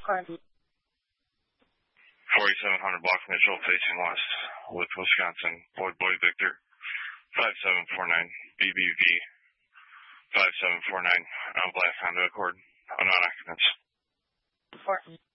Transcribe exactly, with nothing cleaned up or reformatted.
forty-seven hundred block Mitchell facing west with Wisconsin. Boyd Boyd Victor. five seven four nine B B V. five seven four nine. Uh, Blast Honda Accord. Unknown occupants. Four.